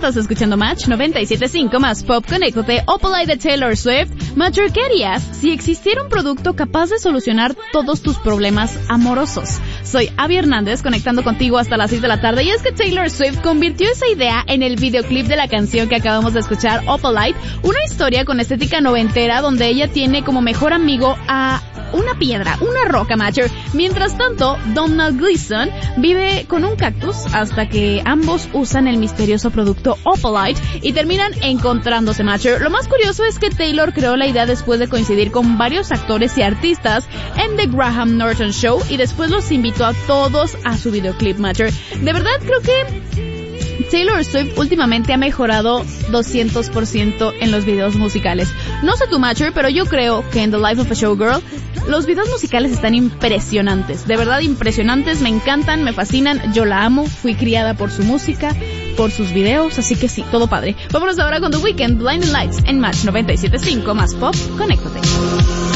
Estás escuchando Match 97.5 más Pop. Conéctate. Opalite de Taylor Swift. Matcher, ¿qué harías si existiera un producto capaz de solucionar todos tus problemas amorosos? Soy Abby Hernández, conectando contigo hasta las 6 de la tarde. Y es que Taylor Swift convirtió esa idea en el videoclip de la canción que acabamos de escuchar, Opalite, una historia con estética noventera donde ella tiene como mejor amigo a una piedra, una roca, Matcher. Mientras tanto, Donald Gleason vive con un cactus hasta que ambos usan el misterioso producto Opalite y terminan encontrándose, Matcher. Lo más curioso es que Taylor creó la idea después de coincidir con varios actores y artistas en The Graham Norton Show y después los invitó a todos a su videoclip, Matcher. De verdad creo que Taylor Swift últimamente ha mejorado 200% en los videos musicales. No sé tu, Matcher, pero yo creo que en The Life of a Showgirl los videos musicales están impresionantes. De verdad impresionantes, me encantan, me fascinan, yo la amo, fui criada por su música, por sus videos, así que sí, todo padre. Vámonos ahora con The Weeknd, Blinding Lights en Match 97.5 más Pop. Conéctate.